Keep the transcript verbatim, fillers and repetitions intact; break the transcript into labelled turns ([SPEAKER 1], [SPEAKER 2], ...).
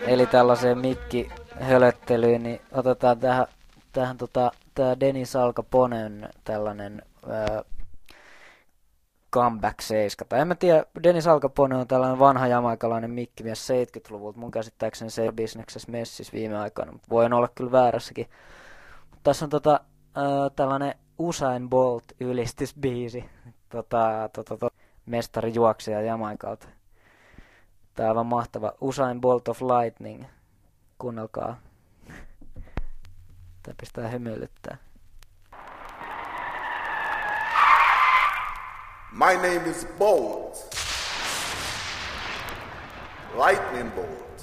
[SPEAKER 1] eli tällaiseen mikkihölöttelyyn, niin otetaan tähän, tähän tota, tää Dennis Al Caponen tällainen ää, comeback seiska. Tai en mä tiedä, Dennis Al Capone on tällainen vanha jamaikalainen mikkimies seitsemänkymmentäluvulta. Mun käsittääkseni se bisneksessä messissä viime aikoina, mutta voin olla kyllä väärässäkin. Mut tässä on tota, ää, tällainen Usain Bolt ylistysbiisi, tota, tota, tota, mestarijuoksija Jamaikalta. Tää on aivan mahtava. Usain Bolt of Lightning. Kuunnelkaa. Tää pistää hymyilyttää.
[SPEAKER 2] My name is Bolt. Lightning Bolt.